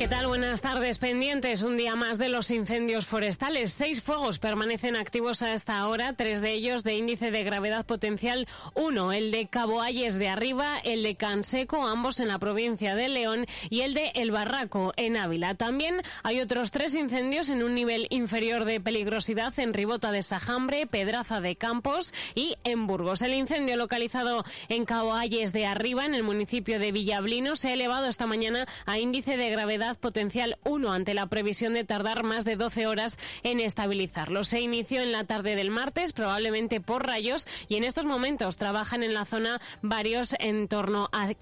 ¿Qué tal? Buenas tardes. Pendientes un día más de los incendios forestales. 6 fuegos permanecen activos a esta hora, 3 de ellos de índice de gravedad potencial 1, el de Cabo Ayes de Arriba, el de Canseco, ambos en la provincia de León, y el de El Barraco, en Ávila. También hay otros 3 incendios en un nivel inferior de peligrosidad en Ribota de Sajambre, Pedraza de Campos y en Burgos. El incendio localizado en Cabo Ayes de Arriba, en el municipio de Villablino, se ha elevado esta mañana a índice de gravedad potencial 1 ante la previsión de tardar más de 12 horas en estabilizarlo. Se inició en la tarde del martes, probablemente por rayos, y en estos momentos trabajan en la zona varios en torno a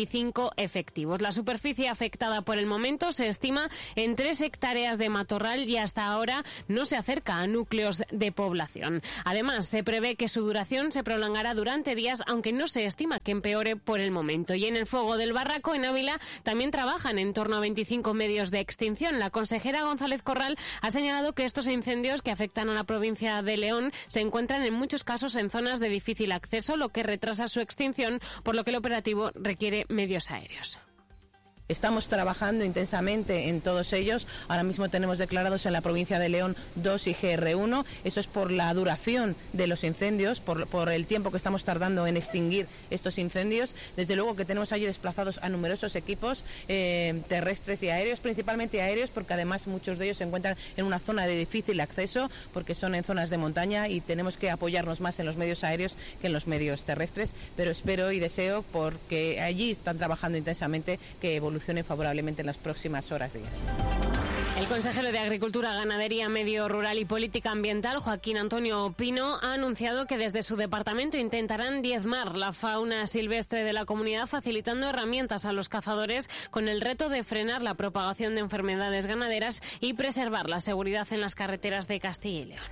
25 efectivos. La superficie afectada por el momento se estima en 3 hectáreas de matorral y hasta ahora no se acerca a núcleos de población. Además, se prevé que su duración se prolongará durante días, aunque no se estima que empeore por el momento. Y en el fuego del Barraco, en Ávila, también trabajan en torno a 25 medios de extinción. La consejera González Corral ha señalado que estos incendios que afectan a la provincia de León se encuentran en muchos casos en zonas de difícil acceso, lo que retrasa su extinción, por lo que el operativo requiere medios aéreos. Estamos trabajando intensamente en todos ellos. Ahora mismo tenemos declarados en la provincia de León 2 y GR1. Eso es por la duración de los incendios, por el tiempo que estamos tardando en extinguir estos incendios. Desde luego que tenemos allí desplazados a numerosos equipos terrestres y aéreos, principalmente aéreos, porque además muchos de ellos se encuentran en una zona de difícil acceso, porque son en zonas de montaña y tenemos que apoyarnos más en los medios aéreos que en los medios terrestres. Pero espero y deseo, porque allí están trabajando intensamente, que evolucione favorablemente en las próximas horas y días. El consejero de Agricultura, Ganadería, Medio Rural y Política Ambiental, Joaquín Antonio Pino, ha anunciado que desde su departamento intentarán diezmar la fauna silvestre de la comunidad, facilitando herramientas a los cazadores con el reto de frenar la propagación de enfermedades ganaderas y preservar la seguridad en las carreteras de Castilla y León.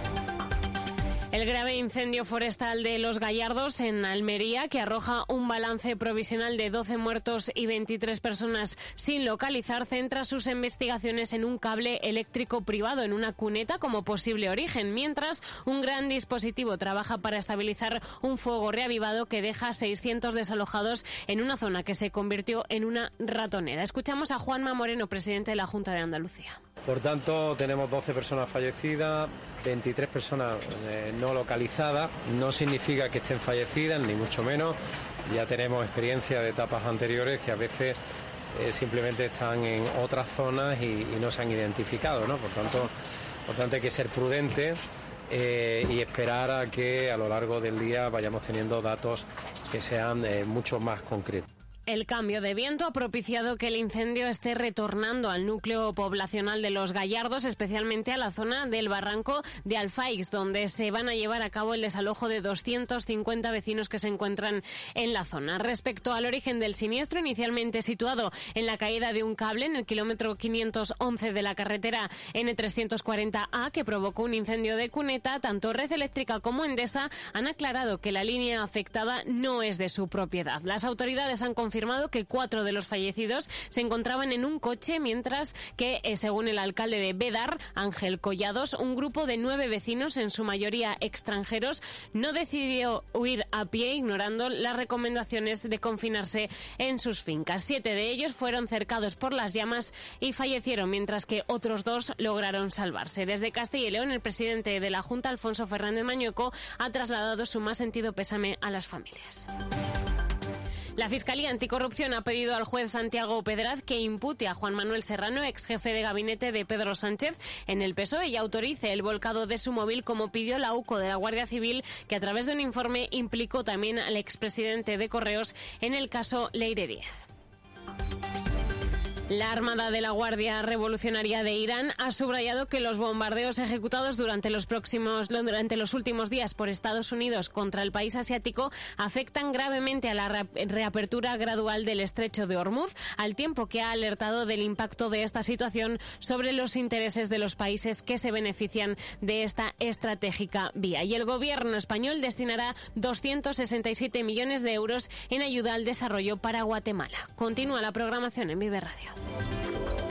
El grave incendio forestal de Los Gallardos, en Almería, que arroja un balance provisional de 12 muertos y 23 personas sin localizar, centra sus investigaciones en un cable eléctrico privado en una cuneta como posible origen, mientras un gran dispositivo trabaja para estabilizar un fuego reavivado que deja a 600 desalojados en una zona que se convirtió en una ratonera. Escuchamos a Juanma Moreno, presidente de la Junta de Andalucía. Por tanto, tenemos 12 personas fallecidas, 23 personas no localizadas. No significa que estén fallecidas, ni mucho menos. Ya tenemos experiencia de etapas anteriores que a veces simplemente están en otras zonas y no se han identificado, ¿no? Por tanto hay que ser prudentes y esperar a que a lo largo del día vayamos teniendo datos que sean mucho más concretos. El cambio de viento ha propiciado que el incendio esté retornando al núcleo poblacional de Los Gallardos, especialmente a la zona del barranco de Alfaix, donde se van a llevar a cabo el desalojo de 250 vecinos que se encuentran en la zona. Respecto al origen del siniestro, inicialmente situado en la caída de un cable en el kilómetro 511 de la carretera N340A, que provocó un incendio de cuneta, tanto Red Eléctrica como Endesa han aclarado que la línea afectada no es de su propiedad. Las autoridades han confirmado que 4 de los fallecidos se encontraban en un coche, mientras que, según el alcalde de Bédar, Ángel Collados, un grupo de 9 vecinos, en su mayoría extranjeros, no decidió huir a pie, ignorando las recomendaciones de confinarse en sus fincas. 7 de ellos fueron cercados por las llamas y fallecieron, mientras que otros 2 lograron salvarse. Desde Castilla y León, el presidente de la Junta, Alfonso Fernández Mañueco, ha trasladado su más sentido pésame a las familias. La Fiscalía Anticorrupción ha pedido al juez Santiago Pedraz que impute a Juan Manuel Serrano, ex jefe de gabinete de Pedro Sánchez, en el PSOE, y autorice el volcado de su móvil, como pidió la UCO de la Guardia Civil, que a través de un informe implicó también al expresidente de Correos en el caso Leire Díez. La Armada de la Guardia Revolucionaria de Irán ha subrayado que los bombardeos ejecutados durante los últimos días por Estados Unidos contra el país asiático afectan gravemente a la reapertura gradual del estrecho de Hormuz, al tiempo que ha alertado del impacto de esta situación sobre los intereses de los países que se benefician de esta estratégica vía. Y el gobierno español destinará 267 millones de euros en ayuda al desarrollo para Guatemala. Continúa la programación en Vive Radio.